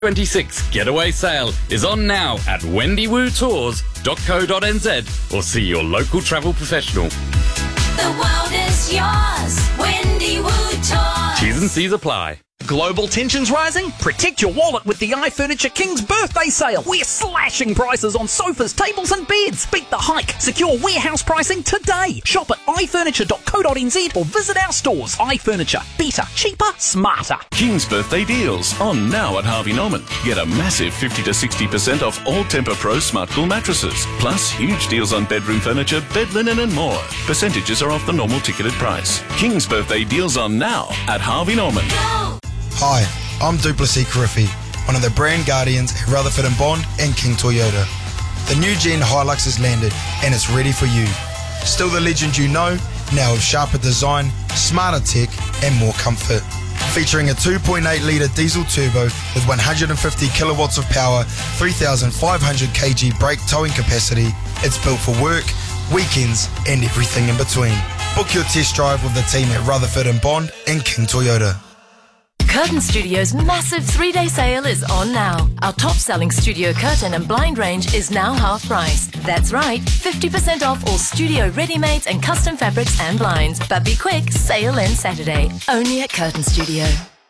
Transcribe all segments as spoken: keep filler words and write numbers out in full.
twenty-six Getaway Sale is on now at wendy woo tours dot co dot n z or see your local travel professional. The world is yours, Wendy Woo Tours. T's and C's apply. Global tensions rising? Protect your wallet with the iFurniture King's Birthday Sale. We're slashing prices on sofas, tables and beds. Beat the hike. Secure warehouse pricing today. Shop at i furniture dot co dot n z or visit our stores. iFurniture. Better, cheaper, smarter. King's Birthday deals on now at Harvey Norman. Get a massive fifty to sixty percent off all Tempur Pro SmartCool mattresses. Plus huge deals on bedroom furniture, bed linen and more. Percentages are off the normal ticketed price. King's Birthday deals on now at Harvey Norman. Go. Hi, I'm Duplessis Cariffi, one of the brand guardians at Rutherford and Bond and King Toyota. The new Gen Hilux has landed and it's ready for you. Still the legend you know, now with sharper design, smarter tech and more comfort. Featuring a two point eight litre diesel turbo with one hundred fifty kilowatts of power, three thousand five hundred kilograms brake towing capacity, it's built for work, weekends and everything in between. Book your test drive with the team at Rutherford and Bond and King Toyota. Curtain Studio's massive three-day sale is on now. Our top-selling studio curtain and blind range is now half price. That's right, fifty percent off all studio ready-mades and custom fabrics and blinds. But be quick, sale ends Saturday. Only at Curtain Studio.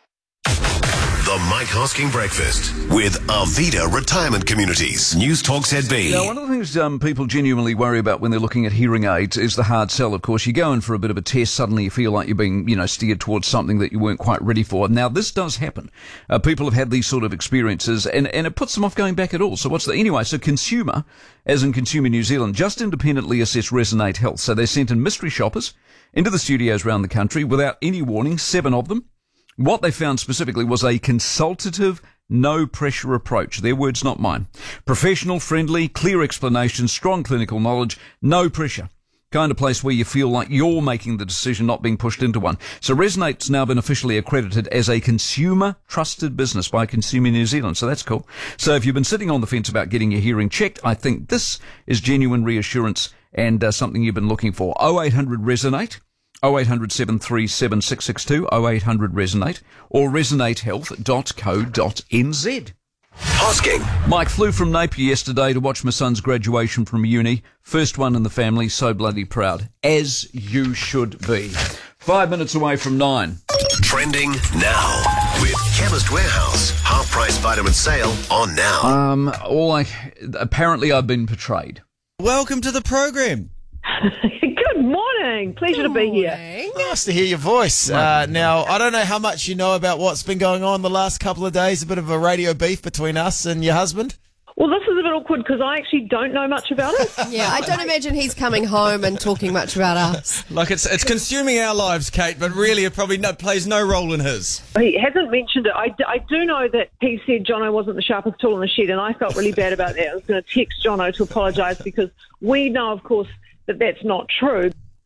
The Mike Hosking Breakfast with Arvida Retirement Communities. News Talk Z B. Now, one of the things um, people genuinely worry about when they're looking at hearing aids is the hard sell. Of course, you go in for a bit of a test, suddenly you feel like you're being, you know, steered towards something that you weren't quite ready for. Now, this does happen. Uh, people have had these sort of experiences, and, and it puts them off going back at all. So what's the... Anyway, so Consumer, as in Consumer New Zealand, just independently assessed Resonate Health. So they sent in mystery shoppers into the studios around the country without any warning, seven of them. What they found specifically was a consultative, no-pressure approach. Their words, not mine. Professional, friendly, clear explanations, strong clinical knowledge, no pressure. Kind of place where you feel like you're making the decision, not being pushed into one. So Resonate's now been officially accredited as a consumer-trusted business by Consumer New Zealand, so that's cool. So if you've been sitting on the fence about getting your hearing checked, I think this is genuine reassurance and uh, something you've been looking for. oh eight hundred resonate. oh eight hundred, seven three seven, six six two, oh eight hundred resonate, or resonate health dot co dot n z. Hosking. Mike flew from Napier yesterday to watch my son's graduation from uni. First one in the family, so bloody proud. As you should be. Five minutes away from nine. Trending now with Chemist Warehouse. Half-price vitamin sale on now. Um, all I... Apparently I've been portrayed. Welcome to the program. Good morning. Pleasure to be here. Nice to hear your voice. Uh, now, I don't know how much you know about what's been going on the last couple of days, a bit of a radio beef between us and your husband. Well, this is a bit awkward because I actually don't know much about it. Yeah, I don't imagine he's coming home and talking much about us. Like, it's it's consuming our lives, Kate, but really it probably no, plays no role in his. He hasn't mentioned it. I, d- I do know that he said Jono wasn't the sharpest tool in the shed, and I felt really bad about that. I was going to text Jono to apologise because we know, of course, that that's not true.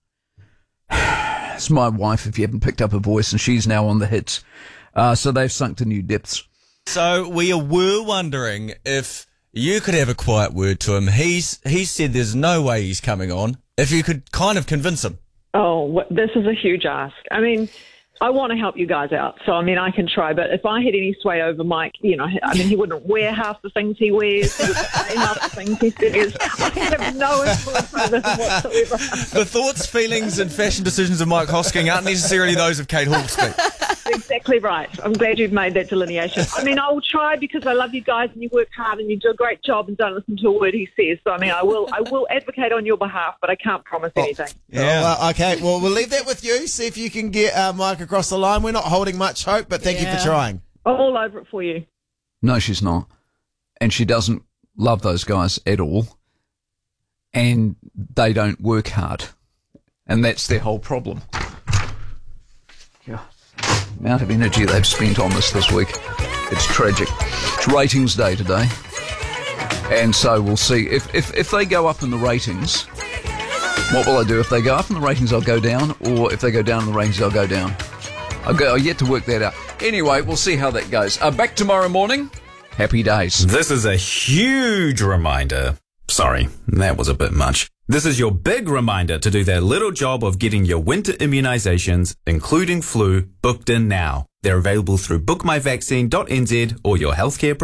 It's my wife, if you haven't picked up her voice, and she's now on the hits. Uh, so they've sunk to new depths. So we were wondering if you could have a quiet word to him. He's he said there's no way he's coming on. If you could kind of convince him. Oh, this is a huge ask. I mean, I want to help you guys out, so I mean, I can try. But if I had any sway over Mike, you know, I mean, he wouldn't wear half the things he wears, he wouldn't say half the things he says. I have no influence over him whatsoever. The thoughts, feelings, and fashion decisions of Mike Hosking aren't necessarily those of Kate Hawkesby. Exactly right. I'm glad you've made that delineation. I mean, I will try because I love you guys and you work hard and you do a great job and don't listen to a word he says. So, I mean, I will I will advocate on your behalf, but I can't promise anything. Yeah. Oh, uh, okay, well, we'll leave that with you. See if you can get uh, Mike across the line. We're not holding much hope, but thank Yeah. you for trying. I'm all over it for you. No, she's not. And she doesn't love those guys at all. And they don't work hard. And that's their whole problem. Yeah. The amount of energy they've spent on this this week. It's tragic. It's ratings day today. And so we'll see. If, if, if they go up in the ratings, what will I do? If they go up in the ratings, I'll go down. Or if they go down in the ratings, I'll go down. I've, got, I've yet to work that out. Anyway, we'll see how that goes. Uh, back tomorrow morning. Happy days. This is a huge reminder. Sorry, that was a bit much. This is your big reminder to do that little job of getting your winter immunizations, including flu, booked in now. They're available through book my vaccine dot n z or your healthcare